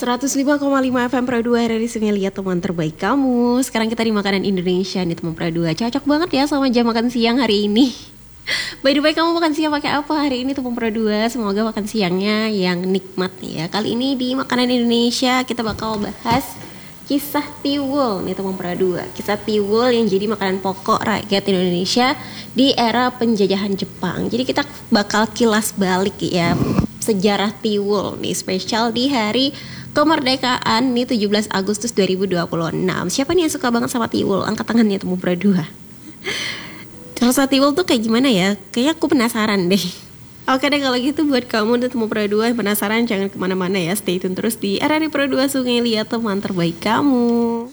105,5 FM Pro 2 dari Sungai Liat, teman terbaik kamu. Sekarang kita di Makanan Indonesia nih teman Pro 2. Cocok banget ya sama jam makan siang hari ini. By the way, kamu makan siang pakai apa hari ini teman Pro 2? Semoga makan siangnya yang nikmat nih ya. Kali ini di Makanan Indonesia kita bakal bahas kisah tiwul nih teman Pro 2. Kisah tiwul yang jadi makanan pokok rakyat Indonesia di era penjajahan Jepang. Jadi kita bakal kilas balik ya sejarah tiwul nih, spesial di hari kemerdekaan nih 17 Agustus 2026. Siapa nih yang suka banget sama tiwul? Angkat tangannya teman Pro 2. Rasa tiwul tuh kayak gimana ya? Kayaknya aku penasaran deh. Oke deh, kalau gitu buat kamu dan teman Pro 2 yang penasaran, jangan kemana-mana ya. Stay tune terus di RRI Pro 2 Sungai Liat, teman terbaik kamu.